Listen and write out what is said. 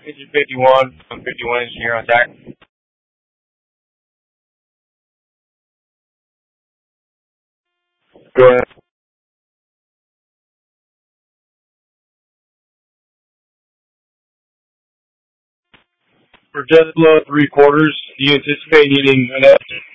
Engine 51, 51 engineer on deck. Go ahead. For jet flow 3/4, do you anticipate needing enough